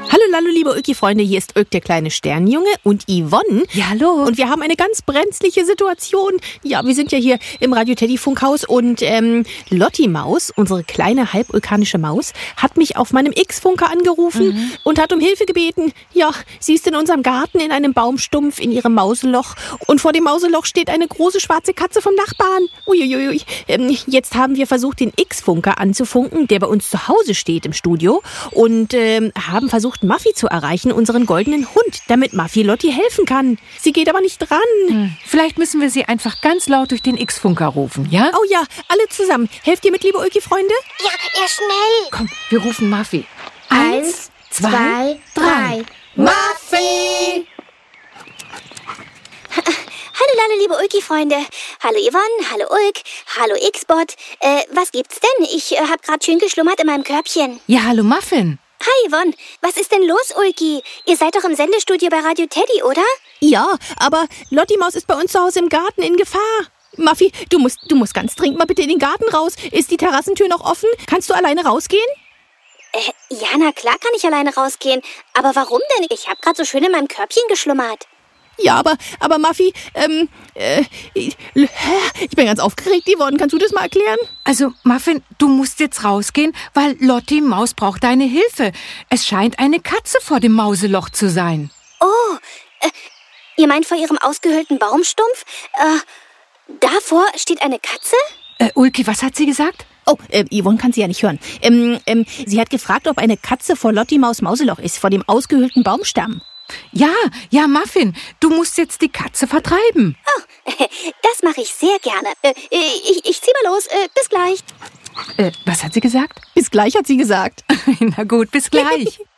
Hallo, liebe Ulki-Freunde, hier ist Ulk, der kleine Sternenjunge, und Yvonne. Ja, hallo. Und wir haben eine ganz brenzliche Situation. Ja, wir sind ja hier im Radio-Teddy-Funkhaus und Lotti Maus, unsere kleine halbulkanische Maus, hat mich auf meinem X-Funker angerufen und hat um Hilfe gebeten. Ja, sie ist in unserem Garten in einem Baumstumpf in ihrem Mauseloch und vor dem Mauseloch steht eine große schwarze Katze vom Nachbarn. Uiuiui. Jetzt haben wir versucht, den X-Funker anzufunken, der bei uns zu Hause steht im Studio, und haben versucht, Muffy zu erreichen, unseren goldenen Hund, damit Muffy Lotti helfen kann. Sie geht aber nicht dran. Vielleicht müssen wir sie einfach ganz laut durch den X-Funker rufen, ja? Oh ja, alle zusammen. Helft ihr mit, liebe Ulki-Freunde? Ja, schnell. Komm, wir rufen Muffy. 1, 2, 3. Muffy! Hallo, liebe Ulki-Freunde. Hallo Yvonne, hallo Ulk, hallo X-Bot. Was gibt's denn? Ich hab grad schön geschlummert in meinem Körbchen. Ja, hallo Muffin. Hi Yvonne, was ist denn los, Ulki? Ihr seid doch im Sendestudio bei Radio Teddy, oder? Ja, aber Lotti Maus ist bei uns zu Hause im Garten in Gefahr. Muffy, du musst ganz dringend mal bitte in den Garten raus. Ist die Terrassentür noch offen? Kannst du alleine rausgehen? Ja, na klar kann ich alleine rausgehen. Aber warum denn? Ich hab grad so schön in meinem Körbchen geschlummert. Ja, aber Muffy, ich bin ganz aufgeregt, Yvonne. Kannst du das mal erklären? Also, Muffin, du musst jetzt rausgehen, weil Lotti Maus braucht deine Hilfe. Es scheint eine Katze vor dem Mauseloch zu sein. Oh, ihr meint vor ihrem ausgehöhlten Baumstumpf? Davor steht eine Katze? Ulki, was hat sie gesagt? Oh, Yvonne kann sie ja nicht hören. Sie hat gefragt, ob eine Katze vor Lotti Maus Mauseloch ist, vor dem ausgehöhlten Baumstamm. Ja, Muffin, du musst jetzt die Katze vertreiben. Oh, das mache ich sehr gerne. Ich zieh mal los. Bis gleich. Was hat sie gesagt? Bis gleich, hat sie gesagt. Na gut, bis gleich.